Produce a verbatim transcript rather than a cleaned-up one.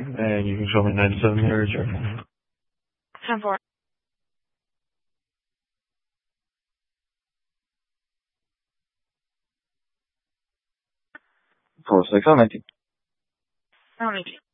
And you can show me ninety-seven here, sure. ten four. four six, I'm nineteen. I'm eighteen.